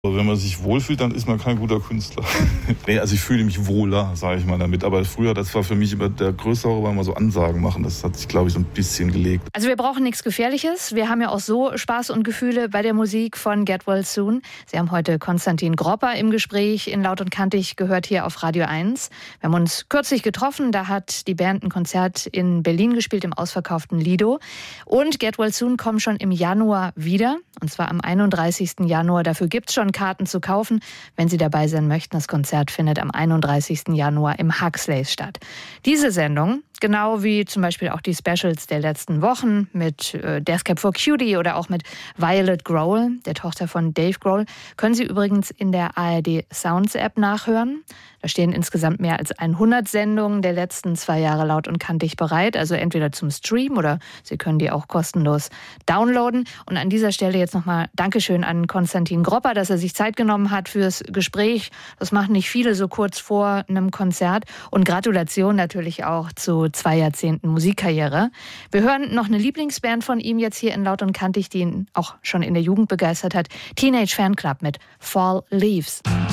Aber wenn man sich wohlfühlt, dann ist man kein guter Künstler. Nee, also ich fühle mich wohler, sage ich mal damit. Aber früher, das war für mich immer der größte Horror, immer so Ansagen machen. Das hat sich, glaube ich, so ein bisschen gelegt. Also wir brauchen nichts Gefährliches. Wir haben ja auch so Spaß und Gefühle bei der Musik von Get Well Soon. Sie haben heute Konstantin Gropper im Gespräch in Laut und Kantig gehört hier auf Radio 1. Wir haben uns kürzlich getroffen. Da hat die Band ein Konzert in Berlin gespielt, im ausverkauften Lido. Und Get Well Soon kommen schon im Januar wieder. Und zwar am 31. Januar. Dafür gibt es schon Karten zu kaufen, wenn Sie dabei sein möchten. Das Konzert findet am 31. Januar im Huxleys statt. Diese Sendung, genau wie zum Beispiel auch die Specials der letzten Wochen mit Death Cab for Cutie oder auch mit Violet Grohl, der Tochter von Dave Grohl, können Sie übrigens in der ARD Sounds App nachhören. Da stehen insgesamt mehr als 100 Sendungen der letzten 2 Jahre Laut und Kantig bereit, also entweder zum Stream oder Sie können die auch kostenlos downloaden. Und an dieser Stelle jetzt nochmal Dankeschön an Konstantin Gropper, dass er sich Zeit genommen hat fürs Gespräch. Das machen nicht viele so kurz vor einem Konzert. Und Gratulation natürlich auch zu 2 Jahrzehnten Musikkarriere. Wir hören noch eine Lieblingsband von ihm jetzt hier in Laut und Kantig, die ihn auch schon in der Jugend begeistert hat. Teenage Fanclub mit Fall Leaves.